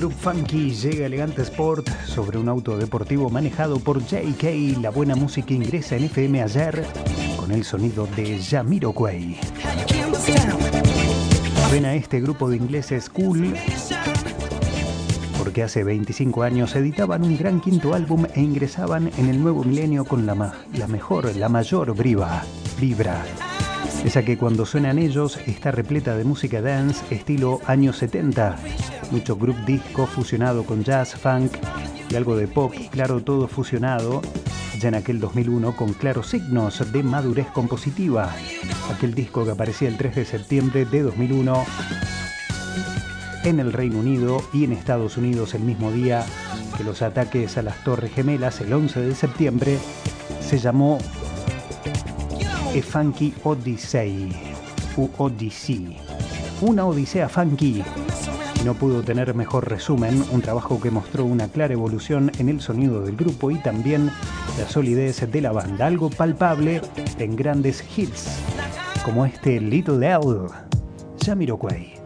Group Funky llega Elegante Sport sobre un auto deportivo manejado por J.K. La buena música ingresa en FM ayer con el sonido de Jamiroquai. Ven a este grupo de ingleses cool porque hace 25 años editaban un gran quinto álbum e ingresaban en el nuevo milenio con la mayor vibra. Esa que cuando suenan ellos está repleta de música dance estilo años 70. Mucho group disco fusionado con jazz, funk y algo de pop, claro, todo fusionado ya en aquel 2001 con claros signos de madurez compositiva. Aquel disco que aparecía el 3 de septiembre de 2001 en el Reino Unido y en Estados Unidos el mismo día que los ataques a las Torres Gemelas, el 11 de septiembre, se llamó A Funky Odyssey, Odyssey, una odisea funky. No pudo tener mejor resumen, un trabajo que mostró una clara evolución en el sonido del grupo y también la solidez de la banda, algo palpable en grandes hits como este Little L, Jamiroquai.